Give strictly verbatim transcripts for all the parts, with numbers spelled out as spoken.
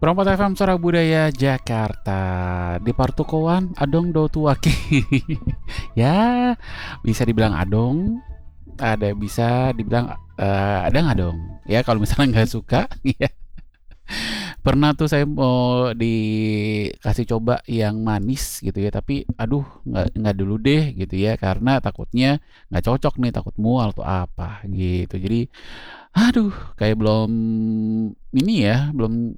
Perompat F M Suara Budaya Jakarta di Partukowan Adong Do Tuaki. Ya, bisa dibilang adong, ada bisa dibilang eh, ada nggak dong? Ya kalau misalnya nggak suka, ya pernah tuh saya mau dikasih coba yang manis gitu ya, tapi aduh nggak nggak dulu deh gitu ya, karena takutnya nggak cocok nih, takut mual atau apa gitu. Jadi aduh kayak belum ini ya, belum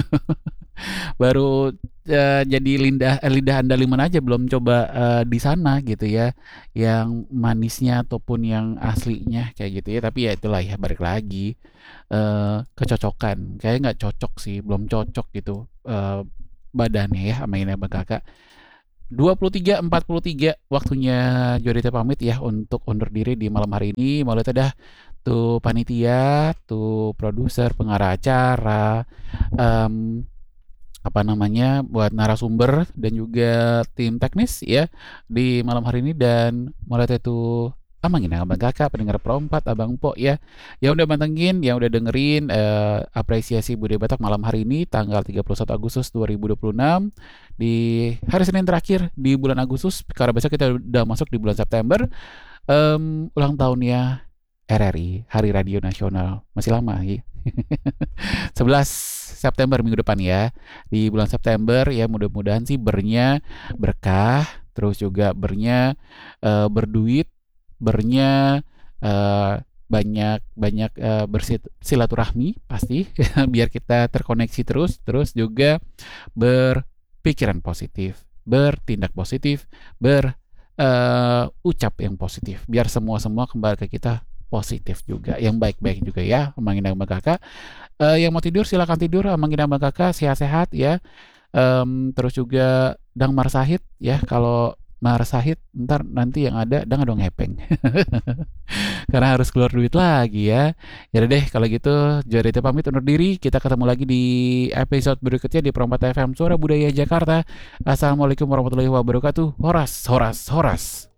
baru, eee, jadi lindah eee, lidah andaliman aja belum coba, eee, di sana gitu ya, yang manisnya ataupun yang aslinya kayak gitu ya. Tapi ya itulah ya balik lagi, eee, kecocokan. Kayaknya nggak cocok sih, belum cocok gitu, eee, badannya ya sama ini sama Kakak. dua puluh tiga empat puluh tiga waktunya Jodita pamit ya untuk undur diri di malam hari ini. Mau lihat dah tuh panitia, tuh produser, pengarah acara, mmm apa namanya, buat narasumber dan juga tim teknis ya di malam hari ini, dan mulai itu Amangin Abang Kakak, pendengar perompat, Abang Po ya. Yang udah mantengin, yang udah dengerin eh, apresiasi budaya Batak malam hari ini tanggal tiga puluh satu Agustus dua ribu dua puluh enam di hari Senin terakhir di bulan Agustus, karena besok kita udah masuk di bulan September. Em, ulang tahunnya R R I, Hari Radio Nasional. Masih lama ya. sebelas September minggu depan ya. Di bulan September ya, mudah-mudahan sih bernya berkah, terus juga bernya eh, berduit, bernya eh, banyak banyak eh, bersilaturahmi pasti biar kita terkoneksi terus, terus juga berpikiran positif, bertindak positif, ber eh, ucap yang positif, biar semua-semua kembali ke kita positif juga, yang baik-baik juga ya. Emangin sama Kakak. Eh, yang mau tidur silakan tidur, emangin sama Kakak, sehat-sehat ya. Em, terus juga Dang Marsahid ya, kalau Marsahid ntar nanti yang ada Dang dong hepeng. Karena harus keluar duit lagi ya. Ya udah deh kalau gitu, Jodita pamit undur diri. Kita ketemu lagi di episode berikutnya di Perompat F M Suara Budaya Jakarta. Assalamualaikum warahmatullahi wabarakatuh. Horas, horas, horas.